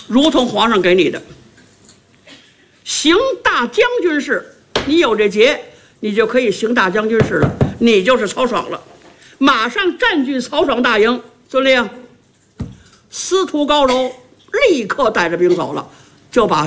如同皇上给你的。行大将军事，你有这节，你就可以行大将军事了，你就是曹爽了。马上占据曹爽大营，遵令。司徒高柔立刻带着兵走了，就把